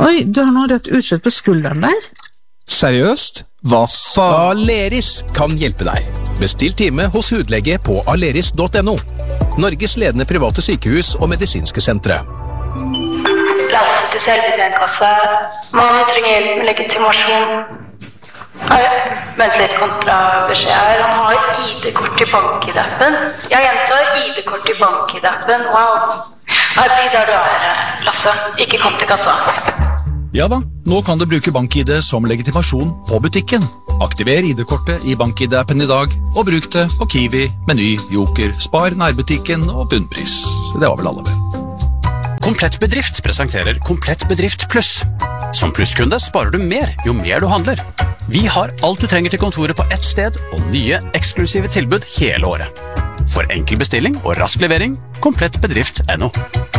Oi, du har noe rødt utslett på skulderen der. Seriøst? Hva faen? Aleris kan hjelpe deg. Bestill time hos hudlege på aleris.no. Norges ledende private sykehus og medisinske sentre. Lastet til selvbetjentkasse. Mannen trenger hjelp med legitimasjon. Vent litt, kontrabeskjed her. Han har ID-kort i bank-ID-appen. Jeg gjentar ID-kort i bank-ID-appen. Wow. Her blir der du er, Lasse. Ikke kom til kassa. Ja da, nå kan du bruke BankID som legitimasjon på butikken. Aktiver ID-kortet i BankID-appen i dag, og bruk det på Kiwi, Meny, Joker, Spar, nærbutikken og bunnpris. Det var vel alle vel. Komplett Bedrift presenterer Komplett Bedrift Pluss. Som plusskunde sparer du mer jo mer du handler. Vi har alt du trenger til kontoret på ett sted, og nye eksklusive tilbud hele året. For enkel bestilling og rask levering, komplettbedrift.no.